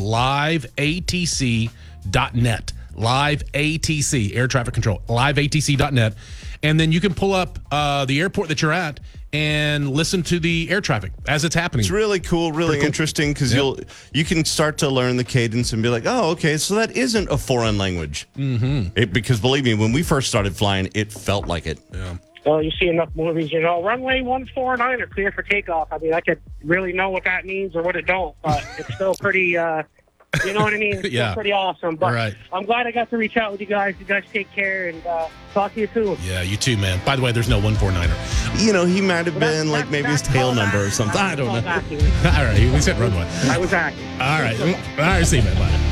liveatc.net. LiveATC, air traffic control, liveatc.net. And then you can pull up the airport that you're at and listen to the air traffic as it's happening. It's really cool, really interesting, because you can start to learn the cadence and be like, oh, okay, so that isn't a foreign language. Because believe me, when we first started flying, it felt like it. Yeah. Well, you see enough movies, runway 149 or clear for takeoff. I mean, I could really know what that means or what it don't, but it's still pretty, you know what I mean? It's still pretty awesome. But I'm glad I got to reach out with you guys. You guys take care, and talk to you soon. Yeah, you too, man. By the way, there's no 149er. He might have been maybe his tail number or something. I don't know. All right, we said runway. I was acting. All right, see you, man. Bye.